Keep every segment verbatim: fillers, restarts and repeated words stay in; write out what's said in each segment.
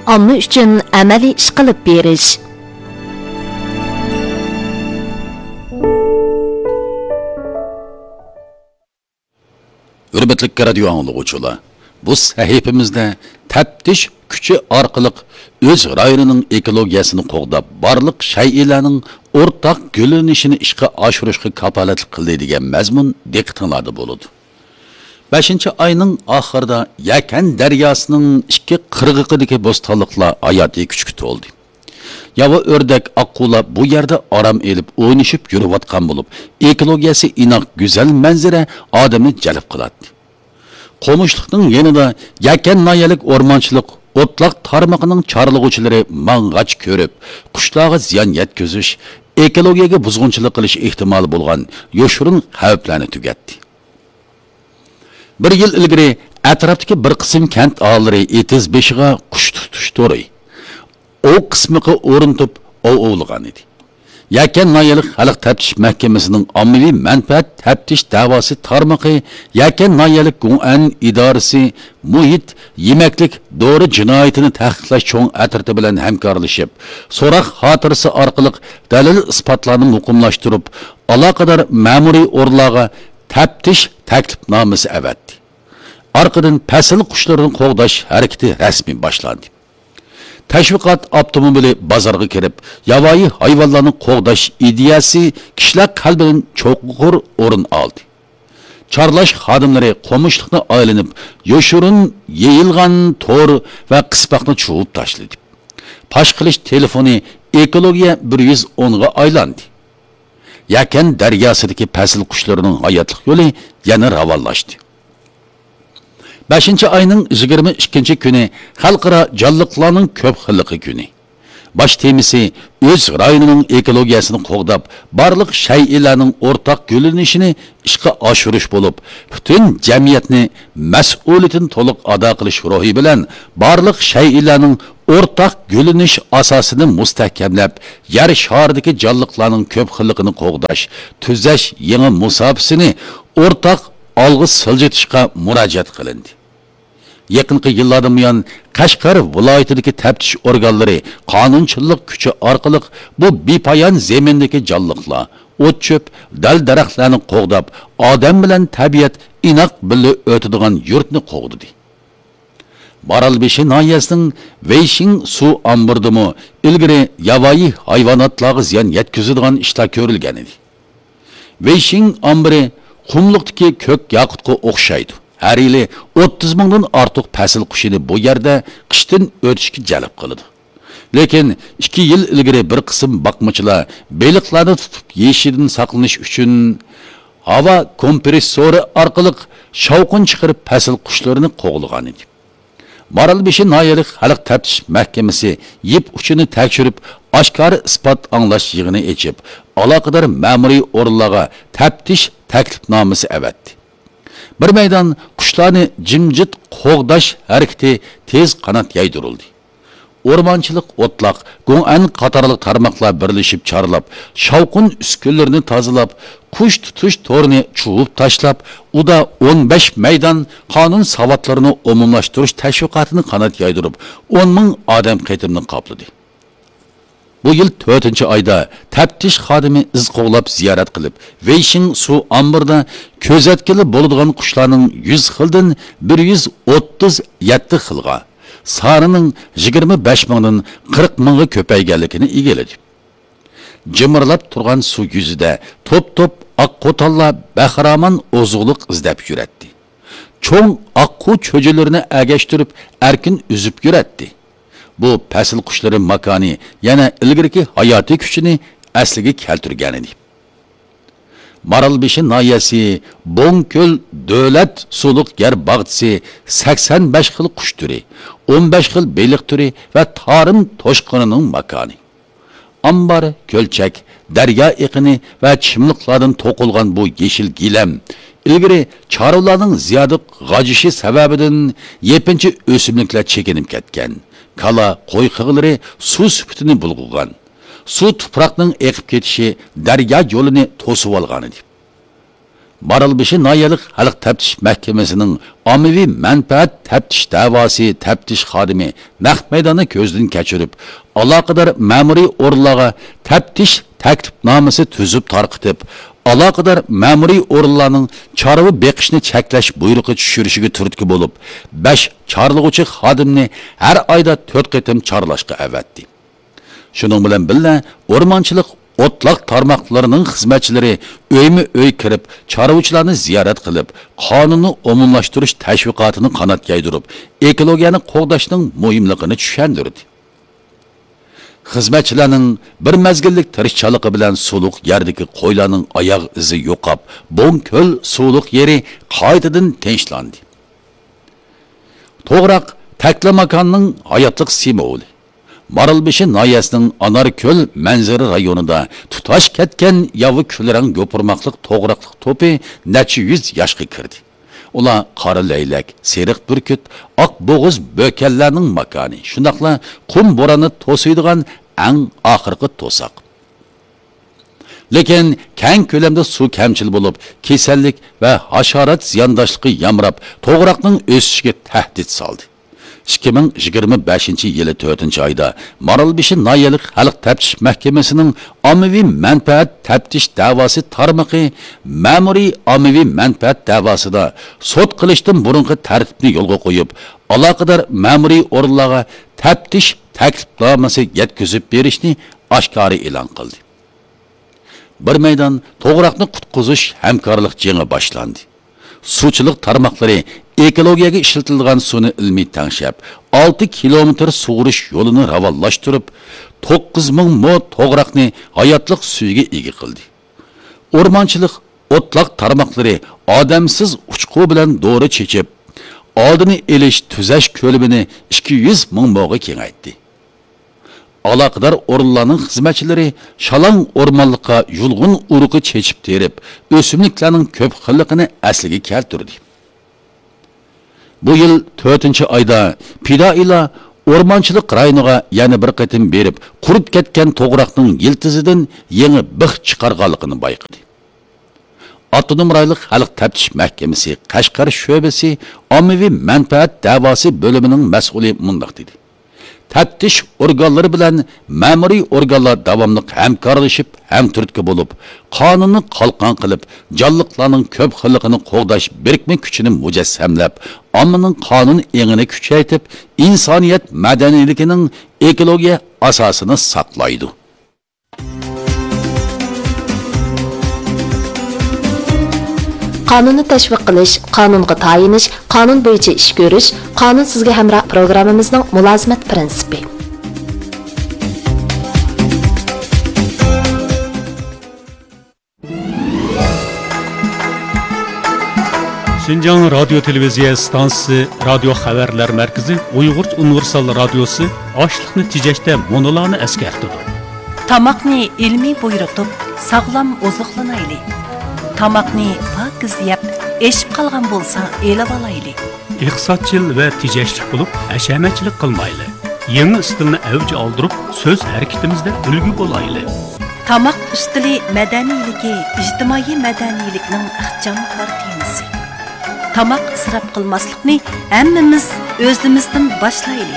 omma uchun amaliy ish qilib berish. Hürmetlik radio anlıqçılar, bu sahifimizde teptiş küçü arqılıq öz rayonunun ekologiyasını qoğdab, barlıq şeylerinin ortak gülünüşünü işqa aşırışqı kapalatlı qıldıydigen məzmun diqqətinlərdə boludu. beşinci ayının ahırda Yakan deryasının iki qırğıqıdaki bostanlıqlar hayati küçük oldu. Yava ördek akkula bu yerde aram elip oynayışıp yürüvatkan bulup, ekologiyası inak güzel manzara adamı celip kılattı. Komuşluqның yanında Yakan nayalik ormançılık, otlaq tarmağının çarlıqçıları manğaç körüp, kuşlağı ziyan yetközüş, ekologiyaga buzg'unchilik qilish ehtimoli bo'lgan yoshurun xavflarni tugatdi. Bir yil ilgari atrofdagi bir qism kent aholilari etiz beshiga qush tutish to'ri. O qismiga o'rintib ov ovlagan edi. Yakan nayalik xalq taftish mahkamasining ommaviy manfaat taftish da'vosi tarmog'i Yakan nayalik Guan idorasi muhit yemaklik dori jinoyatini tahqiqlash cho'ng atriti bilan hamkorlashib, so'roq xotirasi orqali dalil isbotlarni muqimlashtirib, aloqador ma'muriy o'rlarga taftish taklifnomasi avatdi. Orqadan pasl qushlarini qo'g'dash harakati rasmiy boshlandi. Təşviqat avtomobili bazarga kirib, yavayı hayvanlarını qoğdaş ideyası kişiler kalbinin çoğuqur orun aldı. Çarlaş xadimleri komuşluqni aylanıp, yoşurun yeyilgan tor ve qıspaqni çuğup taşladı. Paş qilish telefoni ekologiya bir yuz o'nga aylandı. Yakan daryosidagi pasl qushlarning hayotlik yo'li yana ravallaşdı. beşinci ayının yigirma ikkinchi kuni xalqaro jonliqlarning ko'p xilligi kuni. Baş temisi öz rayonunun ekologiyasini qo'g'dab, barliq shay'larning o'rtaq gülünüşünü ishqa oshirish bo'lib, bütün jamiyatni mas'uliyatini to'liq ado qilish ruhi bilan barliq shay'larning o'rtaq gülünüş asosini mustahkamlab, yer sharidagi jonliqlarning ko'p xilligini qo'g'dash, tuzash yangi musofasini o'rtaq algı siljitishga murojaat qilindi. Yakınki yıllardan buyon Qashqar viloyatidagi taftish organlari qonunchilik kuchi orqali bu bepoyon zemindagi jonliqlar, o't cho'p, dal daraxtlarni qo'g'dab, odam bilan tabiat inoq birga o'tadigan yurtni qo'g'didi. Maralbeshi noyasining Veyshin suv ombirdimi ilgari yavoyi hayvonotlarga ziyon yetkazadigan ishlar ko'rilgan edi. Veyshin ombiri qumliqdagi ko'k yaqutga o'xshaydi. Her yili o'ttiz mingdan ortiq pasl qushini bu yerda qishdan o'tishga jalb qiladi. Lekin ikki yil ilgari bir qism boqmachilar beliqlarni tutib yeyishidan saqlanish uchun havo kompressori orqali shovqin chiqarib pasl qushlarini qo'g'lagan edi. Maralbeshi noyalik xalq taftish mahkamasi yip uchini tekshirib, oshkora isbot anglash yig'ini echib, aloqador ma'muriy o'rinlarga taftish taklifnomasi avatdi. Bir meydan kuşlarını cimcit qoğdaş hareketi tez kanat yaydırildi. Ormançılık otlaq, Guan qatarlıq tarmaqlar birleşip çarlap, şavqun üsküllerini tazılap, kuş tutuş torunu çuğup taşlap, o da on beş meydan kanun savatlarını umumlaştırış təşviqatını kanat yaydırıp, on ming adam qeytimini qapladı. Bu yıl to'rtinchi ayda taftish xodimi iz qo'g'lab ziyorat qilib, Veyshin suv omborida ko'zatkili bo'ladigan qushlarning yuz xildan bir yuz o'ttiz yetti xilga, sonining yigirma besh mingdan qirq mingga ko'payganligini egiladi. Jimirlab turgan suv yuzida top-top oq qo'tallar bahramon ozuqliq izlab yuratdi. Cho'ng oqqu cho'jilarini agashtirib, erkin uzib yuratdi. Bu pasl qushların makani yana ilgirki hayati kuchini asliga keltirgan edi. Maralbeshi noyasi Bo'ngko'l davlat suluq yer bog'chisi sakson besh xil qush turi, o'n besh xil beliq turi va tarim to'shqinining makani. Ambar, ko'lchak, daryo iqini va chimliqlardan to'qilgan bu yeshil gilam ilgari chorvalarning ziyoda g'ajishi sababidan yepinchi o'simliklar chekinib ketgan. Kala, qo'y qig'ilari suv sufitini bulg'ugan. Suv tuproqning eqib ketishi daryo yo'lini to'sib olgan edi. Maralbeshi Nayalik Xalq Taftish Mahkamasining ommaviy manfaat taftish da'vosi taftish xodimi naq maydonni ko'zdan kechirib, aloqador ma'muriy o'rinlarga taftish taklifnomasi tuzib tarqitib, aloqador ma'muriy o'rinlarning chorva beqishni cheklash buyrug'i tushirishiga turtki bo'lib, besh chorlag'uchi xodimni har oyda to'rt qitim chorlashga avatdi. Shuning bilan birga o'rmonchilik otlaq tarmoqlarining xizmatchilari uyma uy kirib, chorvachilarni ziyorat qilib, qonunni umumlashtirish tashviqotini qanot yaydirib, ekologiyani qo'g'dashning muhimligini tushuntirdi. Xizmatchilarning bir mezgillik tirishchaligi bilan suluq yerdagi qo'ylarning oyoq izi yo'qab, bo'ng ko'l suluq yeri qaytadan tinchlandi. To'g'roq taklamakonning hayotlik simvoli. Maralbeshi Noyasining Anarko'l manzara rayonida tutash ketgan yavi kulrang yo'pirmoqlik to'g'raqliq to'pi necha yuz yoshga kirdi. Ular qora laylak, seriq burkut, oq bo'g'iz bo'kallarning makoni, shundaqla qum bo'roni to'siydigan eng oxirgi to'saq. Lekin keng ko'lamda suv kamchil bo'lib, kasallik va hasharot ziyondoshligi yamrab, to'g'raqning o'sishiga tahdid soldi. ikki ming yigirma beshinchi yili to'rtinchi oyda Maralbeshi Noyalik Xalq Taftish Mahkamasining ommaviy manfaat taftish da'vosi tarmoqi ma'muriy ommaviy manfaat da'vosida sud qilishdan burungi tartibni yo'lga qo'yib, aloqador ma'muriy o'rinlarga taftish taklifnomasi yetkazib berishni oshkora e'lon qildi. Bir maydon to'g'raqni qutqizish hamkorlik jengi boshlandi. Suvchilik tarmoqlari ekologiyaga ishlatilgan suvni ilmiy tangshab, olti kilometr sug'urish yo'lini ravonlashtirib, to'qqiz ming mo to'g'raqni hayotlik suviga ega qildi. O'rmonchilik o'tloq tarmoqlari odamsiz uchqu bilan dori chechib, oldini elish tuzash ko'limini ikki yuz ming mo'ga kengaytdi. Aloqador o'rinlarning xizmatchilari shalong o'rmonlikqa yulg'un urug'i chechib terib, o'simliklarning ko'p xilligini asliga keltirdi. Bu yil to'rtinchi oyda fidoilar o'rmonchilik rayoniga yana bir qatim berib, qurib ketgan to'g'raqning yiltizidan yangi bix chiqarganligini bayqadi. Avtonom rayonlik Xalq Taftish Mahkamasi Qashqar sho'basi ommaviy manfaat da'vosi bo'limining mas'uli mundaq dedi. Taftish organlari bilan ma'muriy organlar davomli hamkorlashib, hamturtki bo'lib, qonunni qalqon qilib, jonliqlarning ko'p xilligini qo'g'dash birikma kuchini mujassamlab, ommaning qonun engini kuchaytirib, insoniyat madaniyligining ekologiya asosini saqlaydi. Qonunni tashviq qilish, qonunga tayinish, qonun bo'yicha ish ko'rish, qonun sizga hamroh programmamizning mulozimat prinsipi. Şinjan Radyo Televiziya stansiyasi Radio Xabarlar Markazi Uyg'urcha universal radiosi ochliqni tejashda monolarni eskartdi. Tamoqni ilmiy buyurtib, sog'lom oziqlanayli. Tamoqni pokiz yeb, eshib qolgan bo'lsa, elib olayli. Iqtisodchil va tejashlik bo'lib, ashamachilik qilmayli. Yangi stilni avj oldirib, so'z harakatimizda ulgu bo'layli. Tamoq ustili madaniyligi, ijtimoiy madaniylikning ixchamkor temasi. Tamoq isrof qilmaslikni hammamiz o'zimizdan boshlayli.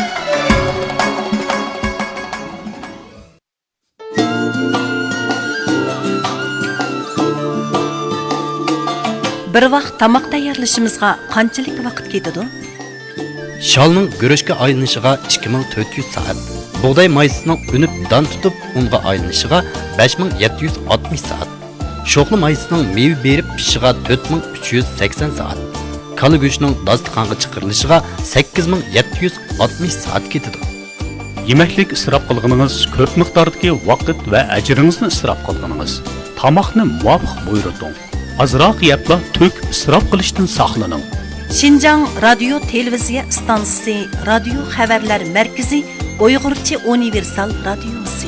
Bir vaqt tamoq tayyorlashimizga qanchalik vaqt ketadi? Shalning go'rishga aylanishiga ikki ming to'rt yuz soat, bug'doy maysining unib don tutib unga aylanishiga besh ming yetti yuz oltmish soat, sho'xli maysining meva berib pishishiga to'rt ming uch yuz sakson soat, kala go'shtining dasturxonga chiqarilishiga sakkiz ming yetti yuz oltmish soat ketadi. Yemeklik isrof qilganingiz ko'p miqdordagi vaqt va ajringizni isrof qilganingiz. Tamoqni muvofiq buyurting. Azroq yepla tök isrof qilishdan saqlaning. Şinjan Radio Televiziya stansiyasi Radio Xabarlar Markazi Uyg'urcha universal radiosi.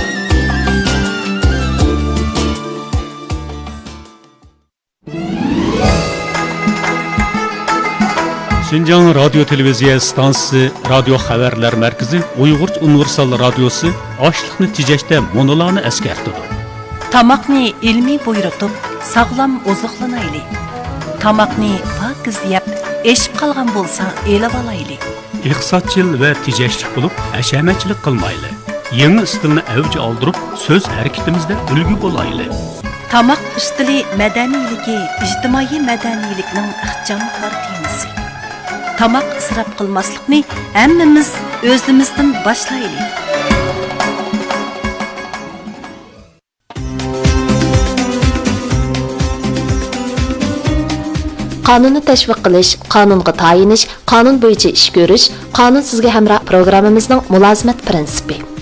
Şinjan Radio Televiziya stansiyasi Radio Xabarlar Markazi Uyg'urcha universal radiosi ochliqni tejashda monolarni eskartdi. Tamoqni ilmiy buyurtib, sağlam oziqlanayli. Tamoqni pokiz yeb, eshib qolgan bo'lsa, elib olayli. iqtisodchil va tejashlik bo'lib, hashamatchilik qilmayli. Yangi stilni avj oldirib, so'z harakatimizda ulgu bo'layli. Tamoq ustili madaniyligi, ijtimoiy madaniylikning ixchamkor temasi. Tamoq isrof qilmaslikni hammamiz o'zimizdan boshlaylik. Qonunni tashviq qilish, qonunga tayinish, qonun bo'yicha ish ko'rish, qonun sizga hamroh programmamizning mulozimat prinsipi.